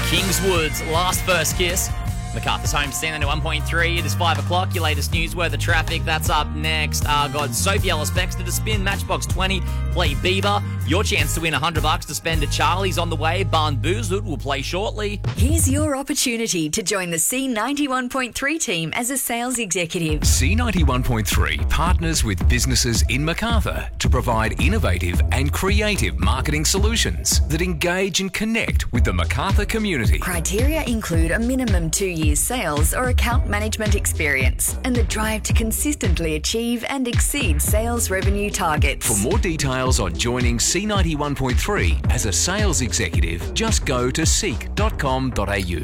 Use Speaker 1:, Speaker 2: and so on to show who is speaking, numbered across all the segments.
Speaker 1: Kingswood's Last First Kiss. MacArthur's home stand at 1.3. It is 5 o'clock. Your latest news, weather, traffic. That's up next. Got Sophie Ellis Baxter to spin. Matchbox 20. Play Bieber. Your chance to win $100 to spend at Charlie's on the way. Barn Boozled will play shortly.
Speaker 2: Here's your opportunity to join the C91.3 team as a sales executive.
Speaker 3: C91.3 partners with businesses in Macarthur to provide innovative and creative marketing solutions that engage and connect with the Macarthur community.
Speaker 2: Criteria include a minimum 2 years sales or account management experience and the drive to consistently achieve and exceed sales revenue targets.
Speaker 3: For more details on joining C91.3 as a sales executive, just go to seek.com.au.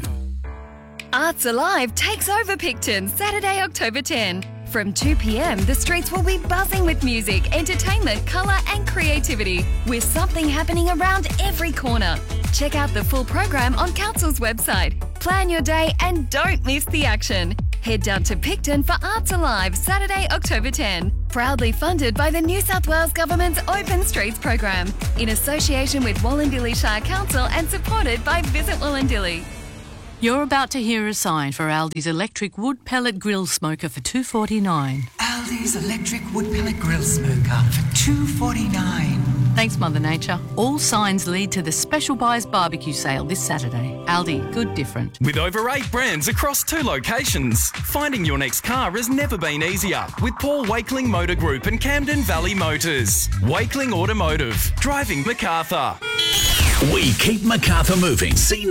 Speaker 4: Arts Alive takes over Picton Saturday, October 10. From 2 p.m, the streets will be buzzing with music, entertainment, colour and creativity, with something happening around every corner. Check out the full program on Council's website. Plan your day and don't miss the action. Head down to Picton for Arts Alive, Saturday, October 10. Proudly funded by the New South Wales Government's Open Streets program, in association with Wollondilly Shire Council and supported by Visit Wollondilly.
Speaker 5: You're about to hear a sign for Aldi's electric wood pellet grill smoker for $2.49.
Speaker 6: Aldi's electric wood pellet grill smoker for $2.49.
Speaker 5: Thanks, Mother Nature. All signs lead to the Special Buys barbecue sale this Saturday. Aldi, good different.
Speaker 7: With over 8 brands across 2 locations, finding your next car has never been easier with Paul Wakeling Motor Group and Camden Valley Motors. Wakeling Automotive, driving MacArthur.
Speaker 8: We keep MacArthur moving.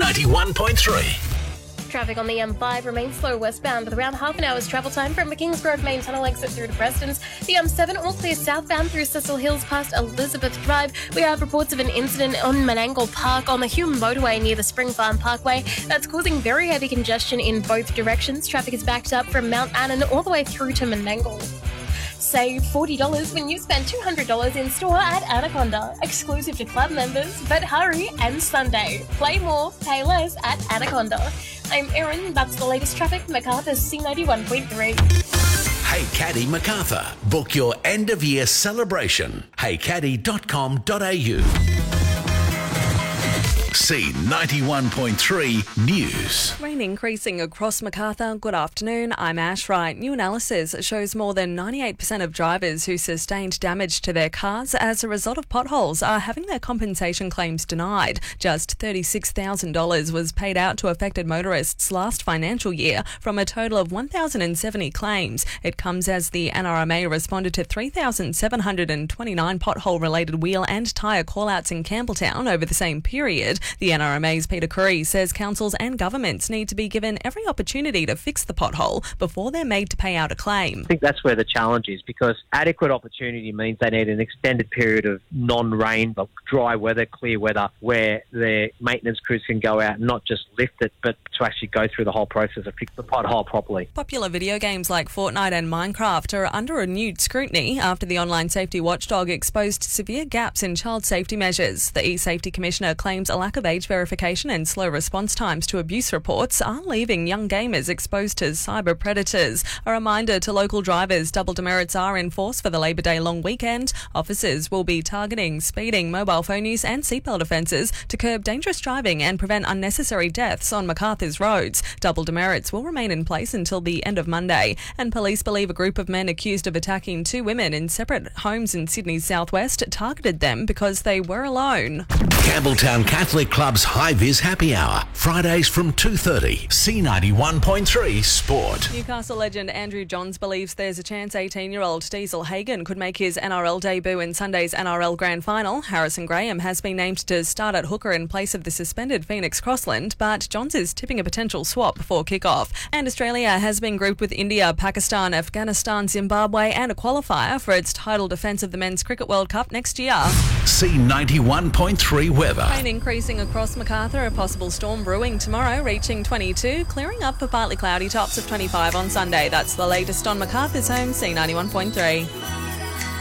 Speaker 8: C91.3.
Speaker 9: Traffic on the M5 remains slow westbound with around half an hour's travel time from the Kings Grove main tunnel exit through to Preston's. The M7 all clear southbound through Cecil Hills past Elizabeth Drive. We have reports of an incident on Menangle Park on the Hume motorway near the Spring Farm Parkway. That's causing very heavy congestion in both directions. Traffic is backed up from Mount Annan all the way through to Menangle. Save $40 when you spend $200 in store at Anaconda. Exclusive to club members, but hurry and Sunday. Play more, pay less at Anaconda. I'm Erin, that's the latest traffic, MacArthur's C91.3.
Speaker 8: Hey Caddy MacArthur. Book your end of year celebration. heycaddy.com.au. C91.3 News.
Speaker 10: Rain increasing across MacArthur. Good afternoon, I'm Ash Wright. New analysis shows more than 98% of drivers who sustained damage to their cars as a result of potholes are having their compensation claims denied. Just $36,000 was paid out to affected motorists last financial year from a total of 1,070 claims. It comes as the NRMA responded to 3,729 pothole-related wheel and tyre call-outs in Campbelltown over the same period. The NRMA's Peter Curry says councils and governments need to be given every opportunity to fix the pothole before they're made to pay out a claim.
Speaker 11: I think that's where the challenge is, because adequate opportunity means they need an extended period of non-rain, but dry weather, clear weather, where their maintenance crews can go out and not just lift it, but to actually go through the whole process of fix the pothole properly.
Speaker 10: Popular video games like Fortnite and Minecraft are under renewed scrutiny after the online safety watchdog exposed severe gaps in child safety measures. The e-Safety Commissioner claims a lack of age verification and slow response times to abuse reports are leaving young gamers exposed to cyber predators. A reminder to local drivers, double demerits are in force for the Labor Day long weekend. Officers will be targeting speeding, mobile phone use and seatbelt offences to curb dangerous driving and prevent unnecessary deaths on MacArthur's roads. Double demerits will remain in place until the end of Monday, and police believe a group of men accused of attacking 2 women in separate homes in Sydney's southwest targeted them because they were alone.
Speaker 8: Campbelltown Catholic Club's High Vis Happy Hour, Fridays from 2:30. C91.3 Sport.
Speaker 10: Newcastle legend Andrew Johns believes there's a chance 18-year-old Diesel Hagan could make his NRL debut in Sunday's NRL Grand Final. Harrison Graham has been named to start at hooker in place of the suspended Phoenix Crossland, but Johns is tipping a potential swap before kick-off. And Australia has been grouped with India, Pakistan, Afghanistan, Zimbabwe and a qualifier for its title defence of the Men's Cricket World Cup next year.
Speaker 8: C91.3 weather.
Speaker 10: Rain increasing across MacArthur, a possible storm brewing tomorrow, reaching 22, clearing up for partly cloudy tops of 25 on Sunday. That's the latest on MacArthur's home, C91.3.